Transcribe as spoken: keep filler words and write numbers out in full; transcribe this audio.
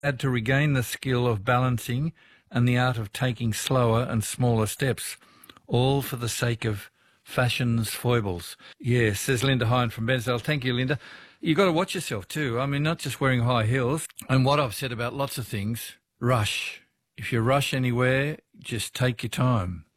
Had to regain the skill of balancing and the art of taking slower and smaller steps, all for the sake of fashion's foibles. Yes, says Linda Hine from Bensdale. Thank you, Linda. You've got to watch yourself too. I mean, not just wearing high heels. And what I've said about lots of things, rush. If you rush anywhere, just take your time.